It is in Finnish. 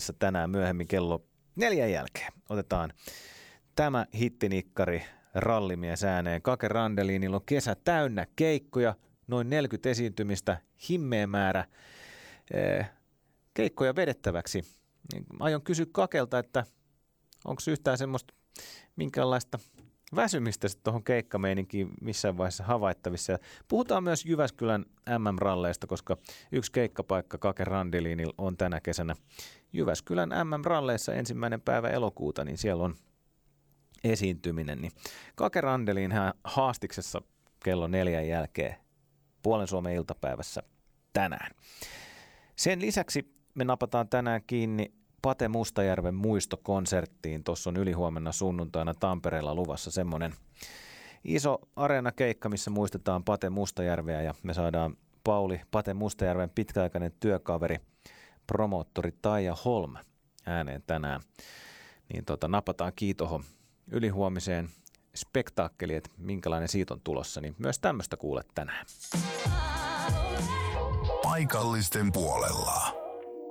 tänään myöhemmin kello 4 jälkeen. Otetaan tämä hittinikkari rallimies ääneen. Kake Randelinilla on kesä täynnä keikkoja, noin 40 esiintymistä, himmeä määrä keikkoja vedettäväksi. Aion kysyä Kakelta, että onko yhtään semmoista minkälaista väsymistä tuohon keikkameininkiin missään vaiheessa havaittavissa. Ja puhutaan myös Jyväskylän MM-ralleista, koska yksi keikkapaikka Kake Randelinilla on tänä kesänä Jyväskylän MM-ralleissa 1. päivä elokuuta, niin siellä on esiintyminen. Niin Kake Randelin haastiksessa kello 4 jälkeen Puolen Suomen iltapäivässä tänään. Sen lisäksi me napataan tänään kiinni Pate Mustajärven muistokonserttiin. Tuossa on ylihuomenna sunnuntaina Tampereella luvassa semmoinen iso areenakeikka, missä muistetaan Pate Mustajärveä ja me saadaan Pate Mustajärven pitkäaikainen työkaveri, promoottori Taija Holm ääneen tänään. Niin napataan kiitohon ylihuomiseen spektaakkeliin, että minkälainen siitä on tulossa, niin myös tämmöistä kuulet tänään. Paikallisten puolella.